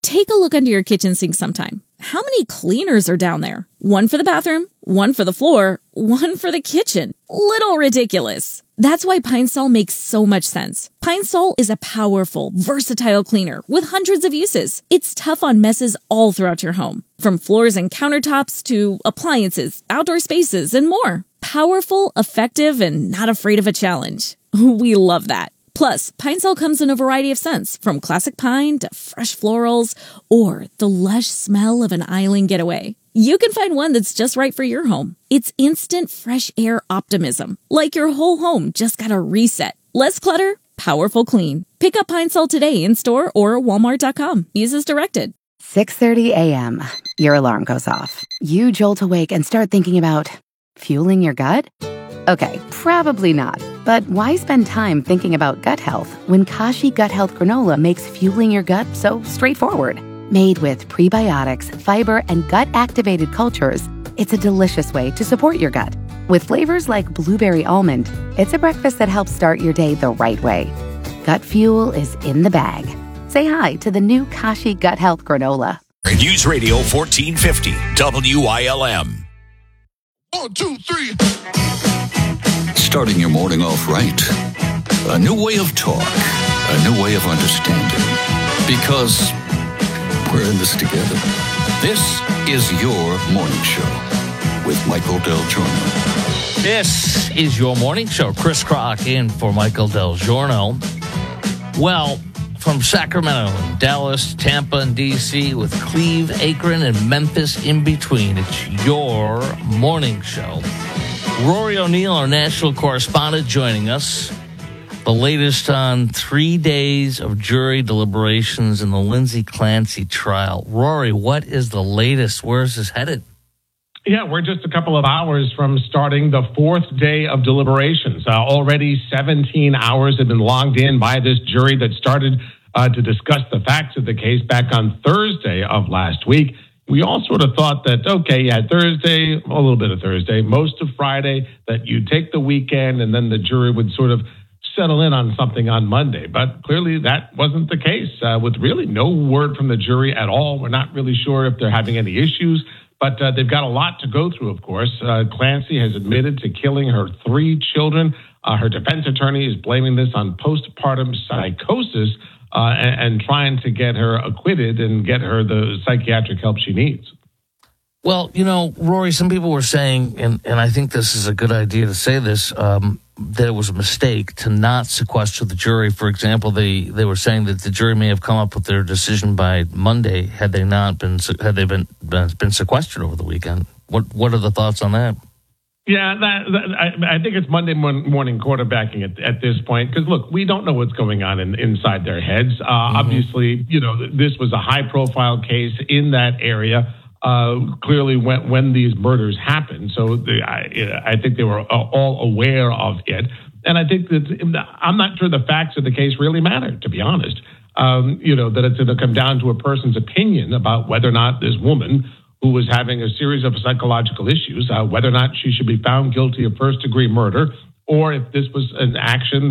Take a look under your kitchen sink sometime. How many cleaners are down there? One for the bathroom, one for the floor, one for the kitchen. Little ridiculous. That's why Pine Sol makes so much sense. Pine Sol is a powerful, versatile cleaner with hundreds of uses. It's tough on messes all throughout your home, from floors and countertops to appliances, outdoor spaces, and more. Powerful, effective, and not afraid of a challenge. We love that. Plus, Pine Sol comes in a variety of scents, from classic pine to fresh florals, or the lush smell of an island getaway. You can find one that's just right for your home. It's instant fresh air optimism, like your whole home just got a reset. Less clutter, powerful clean. Pick up Pine Sol today in store or walmart.com. Use as directed. 6:30 a.m. Your alarm goes off. You jolt awake and start thinking about fueling your gut? Okay, probably not. But why spend time thinking about gut health when Kashi Gut Health Granola makes fueling your gut so straightforward? Made with prebiotics, fiber, and gut-activated cultures, it's a delicious way to support your gut. With flavors like blueberry almond, it's a breakfast that helps start your day the right way. Gut fuel is in the bag. Say hi to the new Kashi Gut Health Granola. News Radio 1450, WILM. 1, 2, 3. Starting your morning off right. A new way of talk. A new way of understanding. Because we're in this together. This is your morning show with Michael Del Giorno. This is your morning show. Chris Crock in for Michael Del Giorno. Well, from Sacramento, Dallas, Tampa, and D.C., with Cleve, Akron, and Memphis in between, it's your morning show. Rory O'Neill, our national correspondent, joining us. The latest on 3 days of jury deliberations in the Lindsay Clancy trial. Rory, what is the latest? Where is this headed? Yeah, we're just a couple of hours from starting the fourth day of deliberations. Already 17 hours have been logged in by this jury that started to discuss the facts of the case back on Thursday of last week. We all sort of thought that, okay, you had Thursday, a little bit of Thursday, most of Friday, that you'd take the weekend and then the jury would sort of settle in on something on Monday. But clearly that wasn't the case, with really no word from the jury at all. We're not really sure if they're having any issues, but they've got a lot to go through, of course. Clancy has admitted to killing her 3 children. Her defense attorney is blaming this on postpartum psychosis, and trying to get her acquitted and get her the psychiatric help she needs. Well, you know, Rory, some people were saying, and I think this is a good idea to say this, that it was a mistake to not sequester the jury. For example, they were saying that the jury may have come up with their decision by Monday had they been sequestered over the weekend. What are the thoughts on that? Yeah, I think it's Monday morning quarterbacking at this point, because, look, we don't know what's going on inside their heads. Obviously, you know, this was a high-profile case in that area, clearly when these murders happened. So I think they were all aware of it. And I think that I'm not sure the facts of the case really matter, to be honest. You know, that it's going to come down to a person's opinion about whether or not this woman, who was having a series of psychological issues, whether or not she should be found guilty of first-degree murder, or if this was an action